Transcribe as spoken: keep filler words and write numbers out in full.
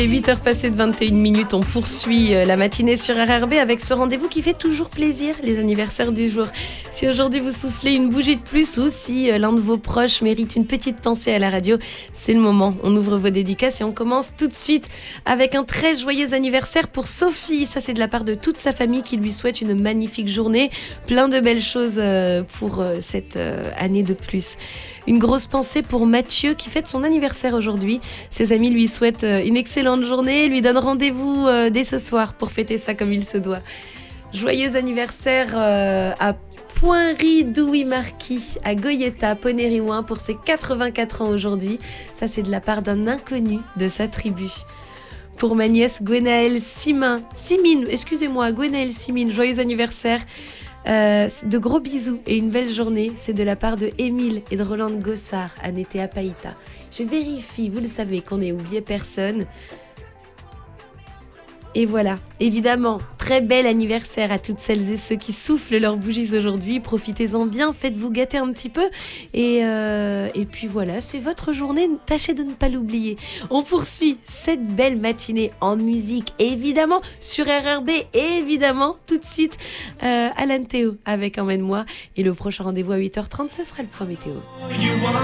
huit heures passées de vingt et une minutes, on poursuit la matinée sur R R B avec ce rendez-vous qui fait toujours plaisir, les anniversaires du jour. Si aujourd'hui vous soufflez une bougie de plus ou si l'un de vos proches mérite une petite pensée à la radio, c'est le moment. On ouvre vos dédicaces et on commence tout de suite avec un très joyeux anniversaire pour Sophie. Ça, c'est de la part de toute sa famille qui lui souhaite une magnifique journée, plein de belles choses pour cette année de plus. Une grosse pensée pour Mathieu qui fête son anniversaire aujourd'hui. Ses amis lui souhaitent une excellente journée, lui donnent rendez-vous dès ce soir pour fêter ça comme il se doit. Joyeux anniversaire à Poinry-Douy-Marquis, à Goyeta, Ponériouin, pour ses quatre-vingt-quatre ans aujourd'hui. Ça, c'est de la part d'un inconnu de sa tribu. Pour ma nièce Gwenaëlle Simin, Simine, excusez-moi, Gwenaëlle Simine, joyeux anniversaire. Euh, de gros bisous et une belle journée. C'est de la part de Émile et de Roland Gossard, à Nété à Païta. Je vérifie, vous le savez, qu'on n'ait oublié personne. Et voilà, évidemment, très bel anniversaire à toutes celles et ceux qui soufflent leurs bougies aujourd'hui. Profitez-en bien, faites-vous gâter un petit peu. Et, euh, et puis voilà, c'est votre journée, tâchez de ne pas l'oublier. On poursuit cette belle matinée en musique, évidemment, sur R R B, évidemment, tout de suite, euh, Alan Théo avec Emmène-moi. Et le prochain rendez-vous à huit heures trente, ce sera le point météo.